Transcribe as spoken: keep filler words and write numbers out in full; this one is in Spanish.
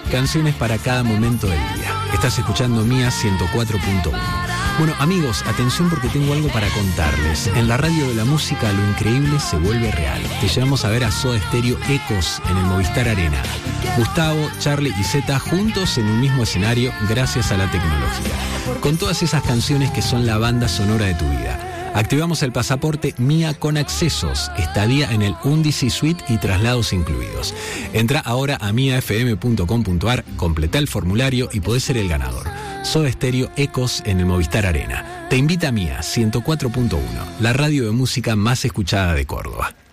canciones para cada momento del día. Estás escuchando Mía ciento cuatro punto uno. Bueno, amigos, atención porque tengo algo para contarles. En la radio de la música lo increíble se vuelve real. Te llevamos a ver a Soda Stereo Ecos en el Movistar Arena. Gustavo, Charlie y Zeta juntos en un mismo escenario gracias a la tecnología. Con todas esas canciones que son la banda sonora de tu vida. Activamos el pasaporte Mía con accesos, estadía en el Undisi Suite y traslados incluidos. Entra ahora a mia f m punto com punto a r, completa el formulario y podés ser el ganador. Soda Stereo Ecos en el Movistar Arena. Te invita a Mía ciento cuatro punto uno, la radio de música más escuchada de Córdoba.